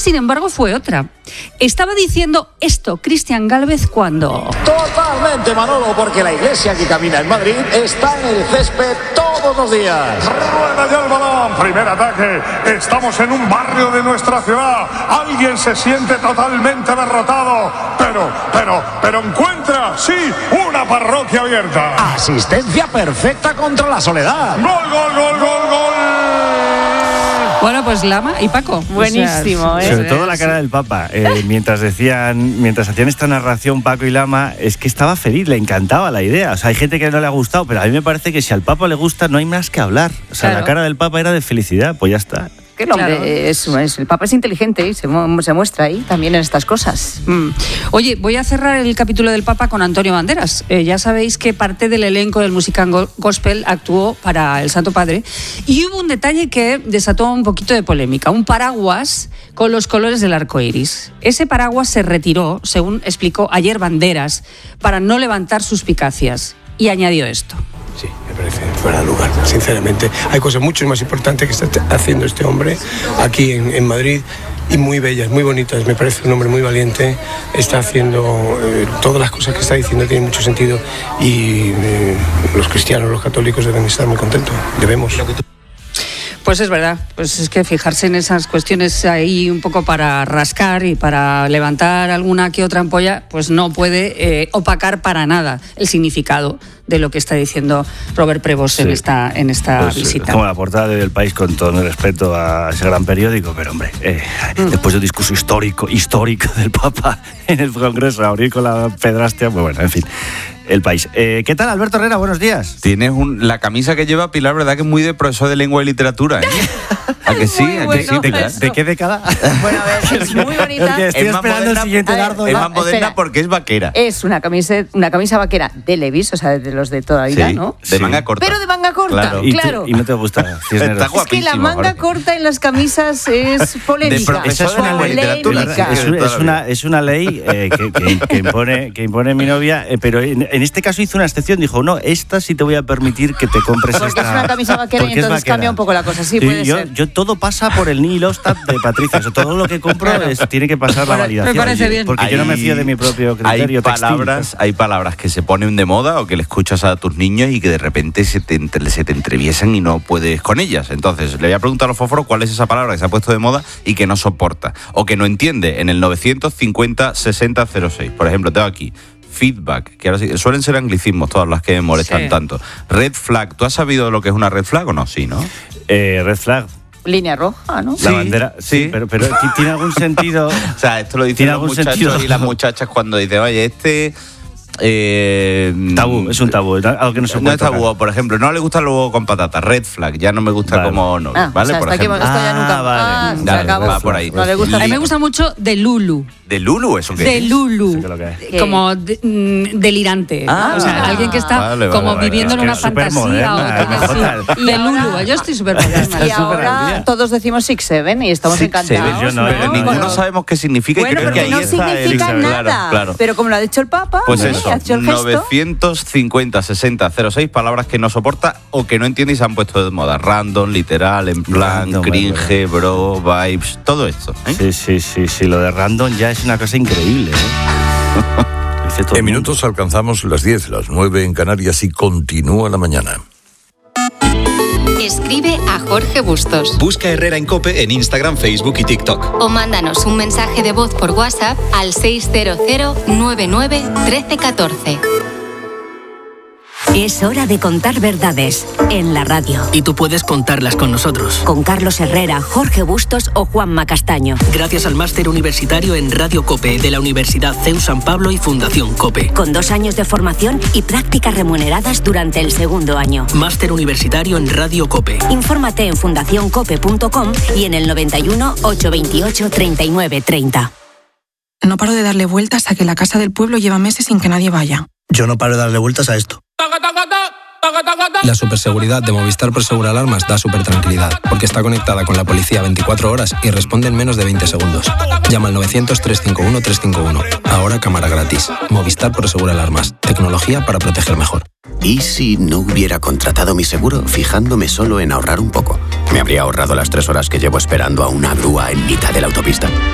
sin embargo, fue otra. Estaba diciendo esto Cristian Gálvez cuando... Totalmente, Manolo, porque la iglesia que camina en Madrid está en el césped todos los días. Rueda ya el balón, primer ataque. Estamos en un barrio de nuestra ciudad. Alguien se siente totalmente derrotado, pero encuentra, sí, una parroquia abierta. Asistencia perfecta contra la soledad. ¡Gol, gol, gol, gol, gol! Bueno, pues Lama y Paco. Buenísimo, Sobre todo la cara del Papa. Mientras hacían esta narración Paco y Lama, es que estaba feliz, le encantaba la idea. O sea, hay gente que no le ha gustado, pero a mí me parece que si al Papa le gusta, no hay más que hablar. O sea, Claro. La cara del Papa era de felicidad, pues ya está. Que el hombre Claro. el Papa es inteligente y se muestra ahí también en estas cosas. Oye, voy a cerrar el capítulo del Papa con Antonio Banderas. Ya sabéis que parte del elenco del musical gospel actuó para el Santo Padre y hubo un detalle que desató un poquito de polémica. Un paraguas con los colores del arco iris. Ese paraguas se retiró, según explicó ayer Banderas, para no levantar suspicacias. Y añadió esto. Sí, me parece fuera de lugar. Sinceramente, hay cosas mucho más importantes que está haciendo este hombre aquí en Madrid y muy bellas, muy bonitas. Me parece un hombre muy valiente. Está haciendo todas las cosas que está diciendo tienen mucho sentido y los cristianos, los católicos deben estar muy contentos. Debemos. Pues es verdad, pues es que fijarse en esas cuestiones ahí un poco para rascar y para levantar alguna que otra ampolla, pues no puede opacar para nada el significado de lo que está diciendo Robert Prevost en esta Pues, visita. Como la portada del País, con todo mi respeto a ese gran periódico, pero hombre, después de un discurso histórico del Papa en el Congreso, abrir con la pedrastia, pues bueno, en fin. El País. ¿Qué tal, Alberto Herrera? Buenos días. Tienes la camisa que lleva Pilar, ¿verdad? Que es muy de profesor de lengua y literatura, ¿eh? ¿A que sí? ¿A que sí? ¿De qué década? Bueno, a ver, es muy bonita. Porque estoy Es más esperando moderna, el siguiente dardo. Es más moderna espera. porque es vaquera. Es una camisa vaquera de Levi's, o sea, de los de toda la vida, Sí, ¿no? de manga corta. Pero de manga corta, Claro. claro. ¿Y no te gusta? Cisneros? Está Es que la guapísimo, manga Jorge. corta en las camisas es polémica. profesor de lengua y literatura. Es una ley que impone mi novia, pero en este caso hizo una excepción. Dijo, no, esta sí te voy a permitir que te compres Porque esta. es una camisa vaquera y porque es entonces vaquera. cambia un poco la cosa. Sí, puede ser. Yo todo pasa por el Nihil Obstat de Patricia. O sea, todo lo que compro tiene que pasar la validación. me parece bien. Porque yo no me fío de mi propio criterio textil. Hay palabras que se ponen de moda o que le escuchas a tus niños y que de repente se te entreviesan y no puedes con ellas. Entonces, le voy a preguntar a los fósforos cuál es esa palabra que se ha puesto de moda y que no soporta o que no entiende en el 950 60 06. Por ejemplo, tengo aquí feedback, que ahora sí, suelen ser anglicismos todas las que me molestan Sí. tanto. Red flag, ¿tú has sabido lo que es una red flag o no? Sí, ¿no? Red flag. Línea roja, ¿no? La bandera, sí, pero ¿tiene algún sentido? O sea, esto lo dicen ¿Tiene los algún muchachos sentido? y las muchachas cuando dicen, oye, Tabú, es un tabú, algo que no se puede No es tocar. tabú, por ejemplo, no le gusta el huevo con patata, red flag, ya no me gusta Vale. como no, ¿vale? O sea, Por hasta aquí ejemplo. esto ya nunca. vale. Se Dale, acabó. va por ahí. No le gusta. A mí me gusta mucho de Lulu. ¿De Lulu eso qué De es? Lulu. Sí que lo que es. ¿Qué? Como delirante. Ah. o sea, alguien que está Vale, como vale, viviendo vale. en Es una que es fantasía. supermoderna, O tiene así. Y De ahora- Lulu. Yo estoy súper moderna. Y Súper al ahora día. todos decimos 6-7 y estamos Sí, encantados. yo no, pero no, ninguno no. sabemos qué significa Bueno, y creo que porque ahí no está significa el... nada. Claro. Pero como lo ha dicho el Papa, Pues ¿no? eso, Ha hecho el gesto. 950 60 06, palabras que no soporta o que no entiende y se han puesto de moda. Random, literal, en plan, Random, cringe, bro, vibes, todo esto. ¿eh? Sí, lo de random ya es una cosa increíble, ¿eh? Dice todo el En mundo. minutos alcanzamos las 10, las 9 en Canarias y continúa la mañana. Escribe a Jorge Bustos Busca Herrera en COPE en Instagram, Facebook y TikTok. o mándanos un mensaje de voz por WhatsApp al 600 99 13 14. Es hora de contar verdades en la radio. Y tú puedes contarlas con nosotros. Con Carlos Herrera, Jorge Bustos o Juanma Castaño. Gracias al máster universitario en Radio COPE de la Universidad CEU San Pablo y Fundación COPE. Con 2 años de formación y prácticas remuneradas durante el segundo año. Máster universitario en Radio COPE. Infórmate en fundacioncope.com y en el 91 828 39 30. No paro de darle vueltas a que la casa del pueblo lleva meses sin que nadie vaya. Yo no paro de darle vueltas a esto. La superseguridad de Movistar Prosegur Alarmas da supertranquilidad, porque está conectada con la policía 24 horas y responde en menos de 20 segundos. Llama al 900-351-351. Ahora cámara gratis. Movistar Prosegur Alarmas. Tecnología para proteger mejor. ¿Y si no hubiera contratado mi seguro fijándome solo en ahorrar un poco? Me habría ahorrado las 3 horas que llevo esperando a una grúa en mitad de la autopista.